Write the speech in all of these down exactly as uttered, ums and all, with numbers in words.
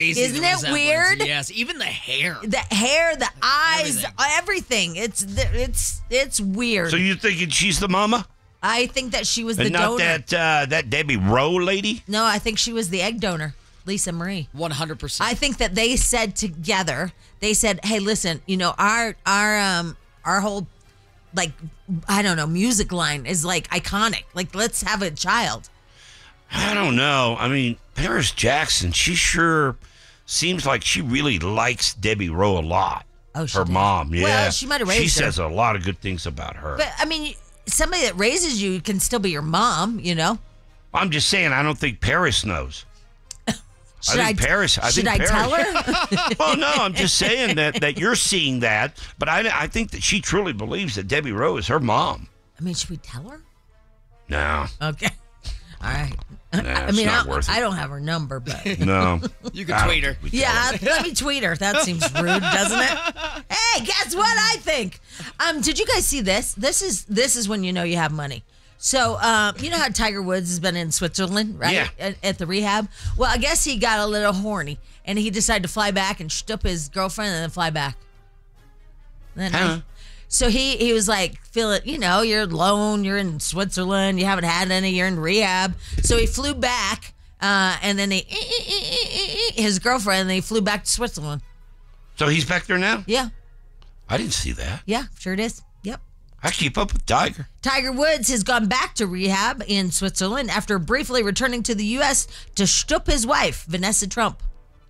Isn't it weird? Yes, even the hair. The hair, the eyes, Everything. everything. It's it's it's weird. So you thinking she's the mama? I think that she was And the not donor. that uh, that Debbie Rowe lady? No, I think she was the egg donor, Lisa Marie. one hundred percent. I think that they said together, they said, "Hey, listen, you know, our our um our whole like I don't know, music line is like iconic. Like let's have a child." I don't know. I mean, Paris Jackson, she sure seems like she really likes Debbie Rowe a lot. Oh, she her did. mom, yeah. Well, she might have raised She her. says a lot of good things about her. But I mean, somebody that raises you can still be your mom, you know? I'm just saying, I don't think Paris knows. Should I think I, Paris. I should think I Paris. tell her? Well, no, I'm just saying that, that you're seeing that, but I, I think that she truly believes that Debbie Rowe is her mom. I mean, should we tell her? No, Okay. All right. Nah, I it's mean, not I, worth it. I don't have her number, but no. You can I don't tweet her. think we tell yeah, her. let me tweet her. That seems rude, doesn't it? Hey, guess what I think? Um, did you guys see this? This is this is when you know you have money. So, um, you know how Tiger Woods has been in Switzerland, right? Yeah. At, at the rehab. Well, I guess he got a little horny, and he decided to fly back and shtup his girlfriend, and then fly back. Then Huh? So he he was like, feel it, you know, you're alone, you're in Switzerland, you haven't had any, you're in rehab. So he flew back, uh, and then he his girlfriend, and they flew back to Switzerland. So he's back there now? Yeah, I didn't see that. yeah, sure it is. Yep. I keep up with Tiger. Tiger Woods has gone back to rehab in Switzerland after briefly returning to the U S to shtup his wife, Vanessa Trump.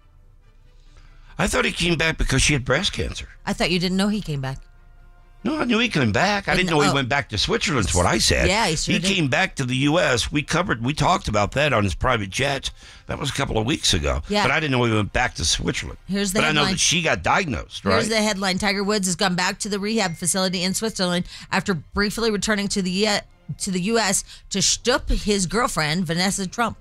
I thought he came back because she had breast cancer. I thought you didn't know he came back. No, I knew he came back. I didn't know he Oh. went back to Switzerland. Is what I said. Yeah, he sure did. came back to the U S. We covered, we talked about that on his private jet. That was a couple of weeks ago. Yeah. But I didn't know he went back to Switzerland. Here's the But I know headline. that she got diagnosed, right? Here's the headline. Tiger Woods has gone back to the rehab facility in Switzerland after briefly returning to the U- to the U S to shtup his girlfriend, Vanessa Trump.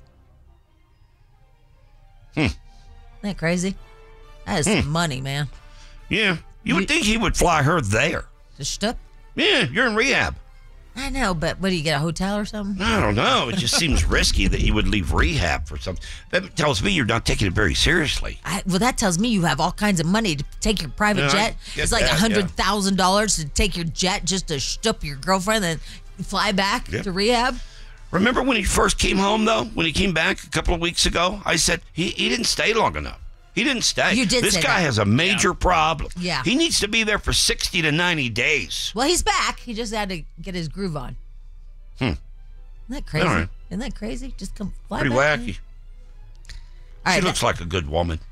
Hmm. Isn't that crazy? That is some money, man. Yeah. You would think he would fly her there. To shtup? Yeah, you're in rehab. I know, but what do you get, a hotel or something? I don't know. It just seems risky that you would leave rehab for something. That tells me you're not taking it very seriously. I, well, that tells me you have all kinds of money to take your private Yeah, I jet. get It's like that, one hundred thousand dollars to take your jet just to shtup your girlfriend and fly back Yeah. to rehab. Remember when he first came home, though? When he came back a couple of weeks ago? I said he, he didn't stay long enough. He didn't stay. You did This say guy that. has a major problem. Yeah. He needs to be there for sixty to ninety days. Well, he's back. He just had to get his groove on. Hmm. Isn't that crazy? All right. Isn't that crazy? Just come fly Pretty back. wacky. All She right. looks like a good woman.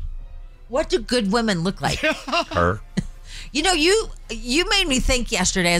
What do good women look like? Her. You know, you you made me think yesterday as